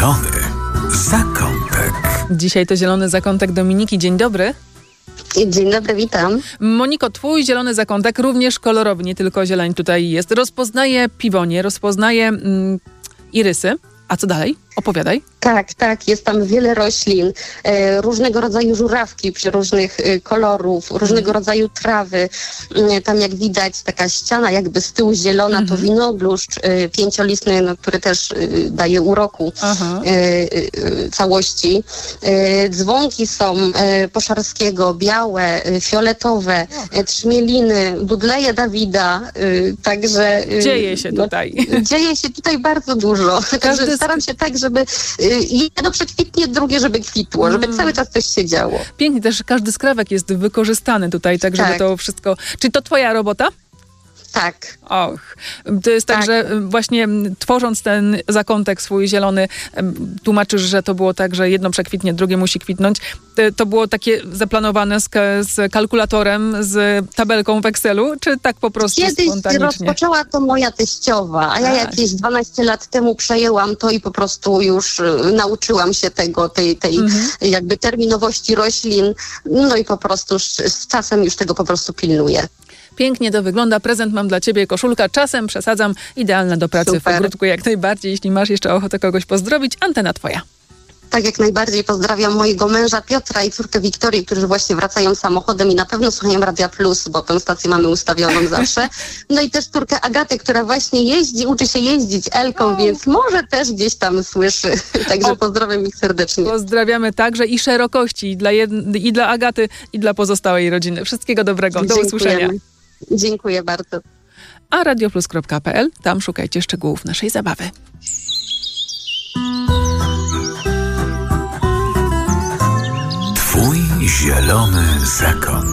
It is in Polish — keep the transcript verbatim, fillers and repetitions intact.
Zielony zakątek. Dzisiaj to Zielony Zakątek Dominiki. Dzień dobry. Dzień dobry, witam. Moniko, twój zielony zakątek również kolorowy, nie tylko zieleń tutaj jest. Rozpoznaje piwonie, rozpoznaje mm, irysy. A co dalej? Opowiadaj. Tak, tak, jest tam wiele roślin, e, różnego rodzaju żurawki przy różnych e, kolorów, różnego rodzaju trawy. E, tam jak widać taka ściana jakby z tyłu zielona, mm-hmm. to winogrószcz e, pięciolistny, no, który też e, daje uroku e, e, całości. E, dzwonki są e, Poszarskiego, białe, e, fioletowe, e, trzmieliny, budleje Dawida, e, także... E, dzieje się tutaj. No, dzieje się tutaj bardzo dużo. Także staram się tak, żeby y, jedno przekwitnie, drugie, żeby kwitło, żeby mm. cały czas coś się działo. Pięknie, też każdy skrawek jest wykorzystany tutaj, tak żeby tak. to wszystko... Czy to twoja robota? Tak. Och, to jest tak, tak, że właśnie tworząc ten zakątek swój zielony, tłumaczysz, że to było tak, że jedno przekwitnie, drugie musi kwitnąć. To było takie zaplanowane z, z kalkulatorem, z tabelką w Excelu, czy tak po prostu Kiedyś spontanicznie? Rozpoczęła to moja teściowa, a ja tak. jakieś dwanaście lat temu przejęłam to i po prostu już nauczyłam się tego, tej, tej mhm. jakby terminowości roślin, no i po prostu z czasem już tego po prostu pilnuję. Pięknie to wygląda. Prezent mam dla ciebie, koszulka. Czasem przesadzam, idealna do pracy Super. w ogródku jak najbardziej. Jeśli masz jeszcze ochotę kogoś pozdrowić, antena twoja. Tak, jak najbardziej pozdrawiam mojego męża Piotra i córkę Wiktorię, którzy właśnie wracają samochodem i na pewno słuchają Radia Plus, bo tę stację mamy ustawioną zawsze. No i też córkę Agatę, która właśnie jeździ, uczy się jeździć Elką, oh. więc może też gdzieś tam słyszy. Także o, pozdrawiam ich serdecznie. Pozdrawiamy także i szerokości i dla, jed- i dla Agaty, i dla pozostałej rodziny. Wszystkiego dobrego. Do Dziękujemy. usłyszenia. Dziękuję bardzo. A radioplus kropka p l, tam szukajcie szczegółów naszej zabawy. Twój zielony zakątek.